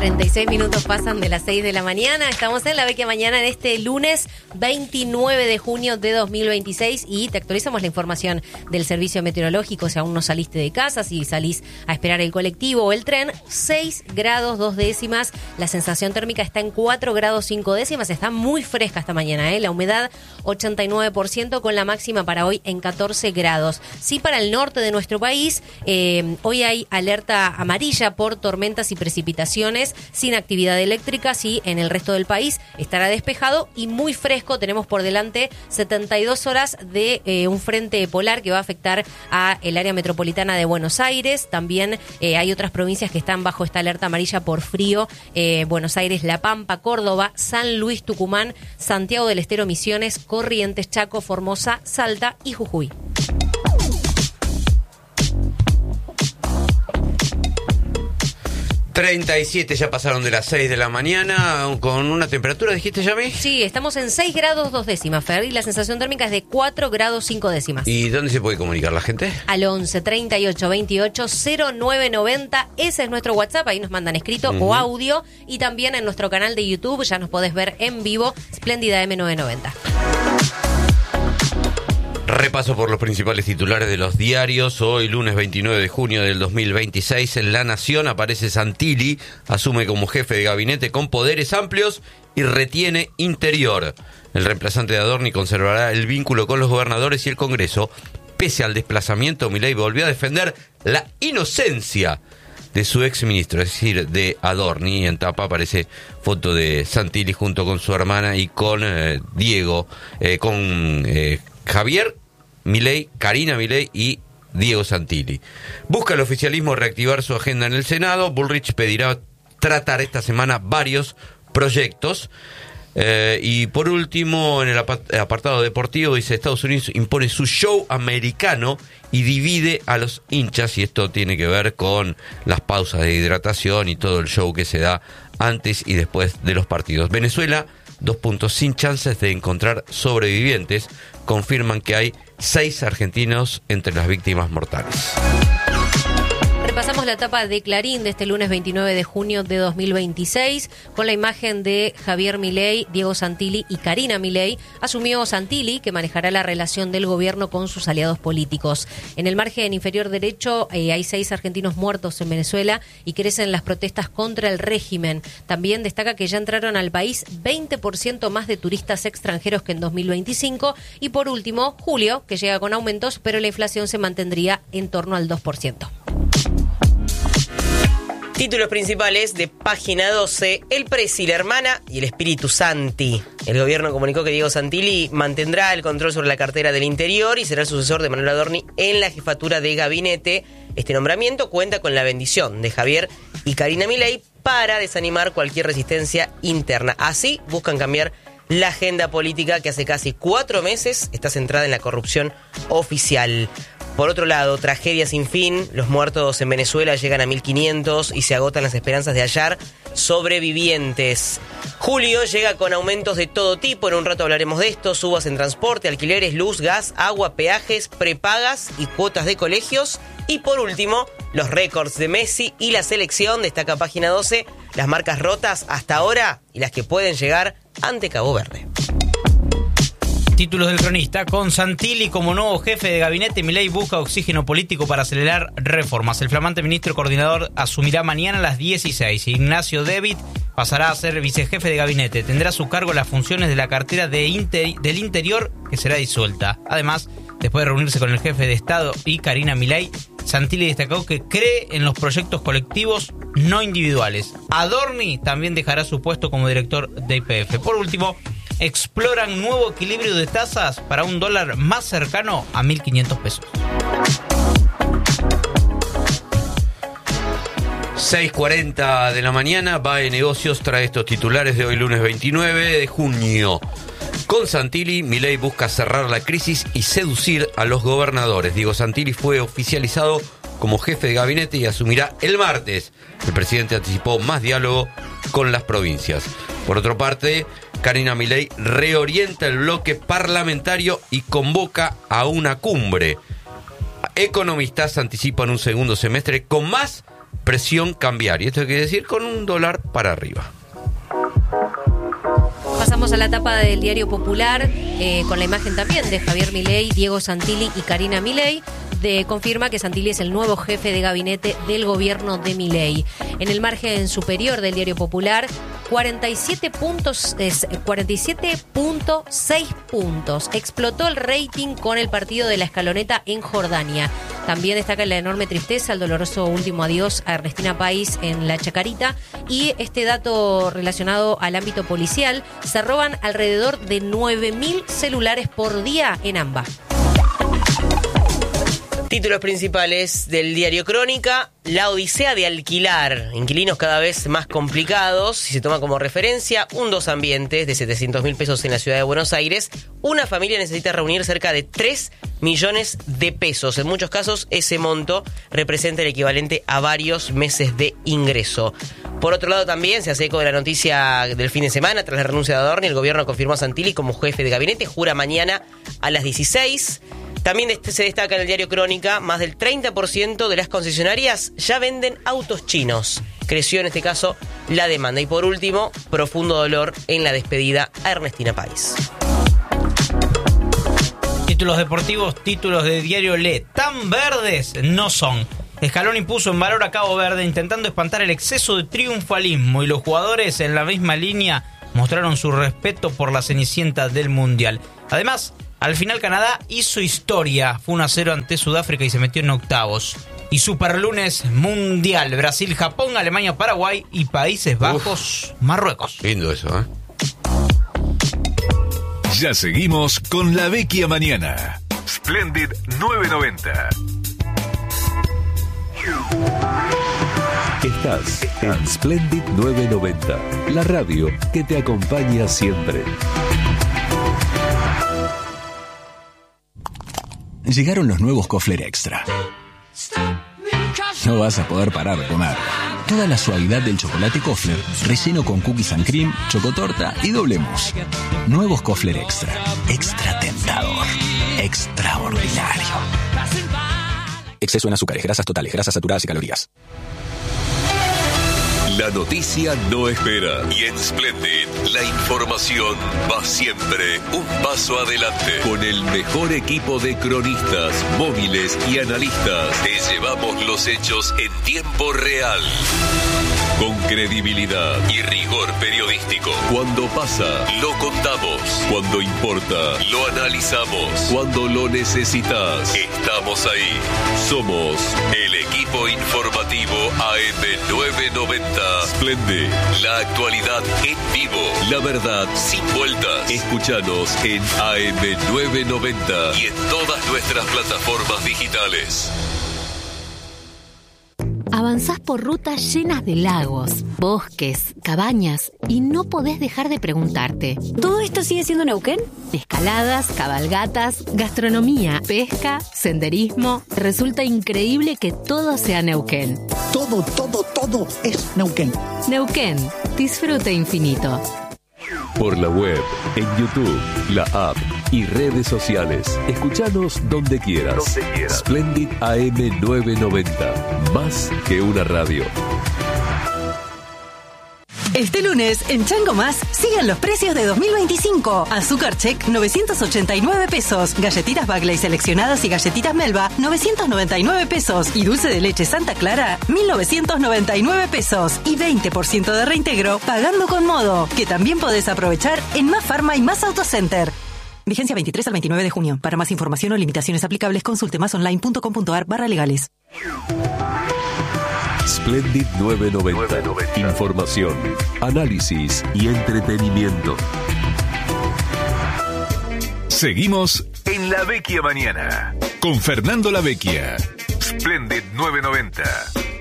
36 minutos pasan de las 6 de la mañana. Estamos en La Vecchia Mañana en este lunes 29 de junio de 2026 y te actualizamos la información del servicio meteorológico. Si aún no saliste de casa, si salís a esperar el colectivo o el tren, 6 grados 2 décimas. La sensación térmica está en 4 grados 5 décimas. Está muy fresca esta mañana, La humedad 89% con la máxima para hoy en 14 grados. Sí, para el norte de nuestro país, hoy hay alerta amarilla por tormentas y precipitaciones sin actividad eléctrica. Sí, en el resto del país estará despejado y muy fresco. Tenemos por delante 72 horas de un frente polar que va a afectar a el área metropolitana de Buenos Aires. También hay otras provincias que están bajo esta alerta amarilla por frío. Buenos Aires, La Pampa, Córdoba, San Luis, Tucumán, Santiago del Estero, Misiones, Corrientes, Chaco, Formosa, Salta y Jujuy. ...37 ya pasaron de las 6 de la mañana... ...con una temperatura, ¿dijiste, Yami? Sí, estamos en 6 grados 2 décimas, Fer... ...y la sensación térmica es de 4 grados 5 décimas. ¿Y dónde se puede comunicar la gente? Al 11 38 28 0990... Ese es nuestro WhatsApp, ahí nos mandan escrito o audio... ...y también en nuestro canal de YouTube... ...ya nos podés ver en vivo... ...Spléndida M990. Repaso por los principales titulares de los diarios. Hoy, lunes 29 de junio del 2026, en La Nación aparece Santilli, asume como jefe de gabinete con poderes amplios y retiene Interior. El reemplazante de Adorni conservará el vínculo con los gobernadores y el Congreso. Pese al desplazamiento, Milei volvió a defender la inocencia de su exministro, es decir, de Adorni. En tapa aparece foto de Santilli junto con su hermana y con Javier Milei, Karina Milei y Diego Santilli. Busca el oficialismo reactivar su agenda en el Senado. Bullrich pedirá tratar esta semana varios proyectos. Y por último, en el apartado deportivo, dice: Estados Unidos impone su show americano y divide a los hinchas, y esto tiene que ver con las pausas de hidratación y todo el show que se da antes y después de los partidos. Venezuela, 2 puntos, sin chances de encontrar sobrevivientes. Confirman que hay 6 argentinos entre las víctimas mortales. Repasamos la etapa de Clarín de este lunes 29 de junio de 2026 con la imagen de Javier Milei, Diego Santilli y Karina Milei. Asumió Santilli, que manejará la relación del gobierno con sus aliados políticos. En el margen inferior derecho hay 6 argentinos muertos en Venezuela y crecen las protestas contra el régimen. También destaca que ya entraron al país 20% más de turistas extranjeros que en 2025. Y por último, julio, que llega con aumentos, pero la inflación se mantendría en torno al 2%. Títulos principales de Página 12. El Presi, la hermana y el Espíritu Santi. El gobierno comunicó que Diego Santilli mantendrá el control sobre la cartera del Interior y será el sucesor de Manuel Adorni en la jefatura de gabinete. Este nombramiento cuenta con la bendición de Javier y Karina Milei para desanimar cualquier resistencia interna. Así buscan cambiar la agenda política que hace casi 4 meses está centrada en la corrupción oficial. Por otro lado, tragedia sin fin. Los muertos en Venezuela llegan a 1.500 y se agotan las esperanzas de hallar sobrevivientes. Julio llega con aumentos de todo tipo. En un rato hablaremos de esto. Subas en transporte, alquileres, luz, gas, agua, peajes, prepagas y cuotas de colegios. Y por último, los récords de Messi y la selección. Destaca Página 12 las marcas rotas hasta ahora y las que pueden llegar ante Cabo Verde. Títulos del cronista. Con Santilli como nuevo jefe de gabinete, Milei busca oxígeno político para acelerar reformas. El flamante ministro coordinador asumirá mañana a las 16. Ignacio David pasará a ser vicejefe de gabinete. Tendrá a su cargo las funciones de la cartera del Interior, que será disuelta. Además, después de reunirse con el jefe de Estado y Karina Milei, Santilli destacó que cree en los proyectos colectivos, no individuales. Adorni también dejará su puesto como director de YPF. Por último, exploran nuevo equilibrio de tasas para un dólar más cercano a 1.500 pesos. 6:40 de la mañana, BAE Negocios trae estos titulares de hoy lunes 29 de junio. Con Santilli, Milei busca cerrar la crisis y seducir a los gobernadores. Diego Santilli fue oficializado como jefe de gabinete y asumirá el martes. El presidente anticipó más diálogo con las provincias. Por otra parte, Karina Milei reorienta el bloque parlamentario y convoca a una cumbre. Economistas anticipan un segundo semestre con más presión cambiaria. Esto quiere decir con un dólar para arriba. Pasamos a la tapa del Diario Popular, con la imagen también de Javier Milei, Diego Santilli y Karina Milei. Confirma que Santilli es el nuevo jefe de gabinete del gobierno de Milei. En el margen superior del Diario Popular, 47.6 puntos. Explotó el rating con el partido de la Escaloneta en Jordania. También destaca la enorme tristeza, el doloroso último adiós a Ernestina Pais en La Chacarita. Y este dato relacionado al ámbito policial, se roban alrededor de 9.000 celulares por día en AMBA. Títulos principales del diario Crónica: la odisea de alquilar, inquilinos cada vez más complicados. Y se toma como referencia un dos ambientes de 700.000 pesos en la ciudad de Buenos Aires. Una familia necesita reunir cerca de 3 millones de pesos. En muchos casos ese monto representa el equivalente a varios meses de ingreso. Por otro lado, también se hace eco de la noticia del fin de semana. Tras la renuncia de Adorni, el gobierno confirmó a Santilli como jefe de gabinete. Jura mañana a las 16. También se destaca en el diario Crónica, más del 30% de las concesionarias ya venden autos chinos. Creció en este caso la demanda. Y por último, profundo dolor en la despedida a Ernestina Pais. Títulos deportivos, títulos de diario Le. Tan verdes no son. Scaloni puso en valor a Cabo Verde intentando espantar el exceso de triunfalismo, y los jugadores en la misma línea mostraron su respeto por la cenicienta del Mundial. Además, al final Canadá hizo historia, fue 1-0 ante Sudáfrica y se metió en octavos. Y Superlunes Mundial, Brasil, Japón, Alemania, Paraguay y Países Bajos, Marruecos. Lindo eso, ¿eh? Ya seguimos con La Vecchia Mañana. Splendid 990. Estás en Splendid 990, la radio que te acompaña siempre. Llegaron los nuevos Kofler Extra. No vas a poder parar de comer. Toda la suavidad del chocolate Kofler, relleno con cookies and cream, chocotorta y doble mousse. Nuevos Kofler Extra. Extra tentador. Extraordinario. Exceso en azúcares, grasas totales, grasas saturadas y calorías. La noticia no espera, y en Splendid la información va siempre un paso adelante. Con el mejor equipo de cronistas, móviles y analistas, te llevamos los hechos en tiempo real. Con credibilidad y rigor periodístico. Cuando pasa, lo contamos. Cuando importa, lo analizamos. Cuando lo necesitas, estamos ahí. Somos el equipo informativo AM990. Splendid, la actualidad en vivo. La verdad sin vueltas. Escúchanos en AM990 y en todas nuestras plataformas digitales. Avanzás por rutas llenas de lagos, bosques, cabañas y no podés dejar de preguntarte: ¿todo esto sigue siendo Neuquén? Escaladas, cabalgatas, gastronomía, pesca, senderismo. Resulta increíble que todo sea Neuquén. Todo es Neuquén. Neuquén, disfrute infinito. Por la web, en YouTube, la app y redes sociales. Escuchanos donde quieras. Splendid AM990. Más que una radio. Este lunes, en Chango Más, sigan los precios de 2025. Azúcar Check, 989 pesos. Galletitas Bagley seleccionadas y galletitas Melba, 999 pesos. Y dulce de leche Santa Clara, 1999 pesos. Y 20% de reintegro, pagando con Modo, que también podés aprovechar en Más Farma y Más Autocenter. Vigencia 23 al 29 de junio. Para más información o limitaciones aplicables, consulte masonline.com.ar/legales. Splendid 990. Información, análisis y entretenimiento. Seguimos en La Vecchia Mañana con Fernando La Vecchia. Splendid 990.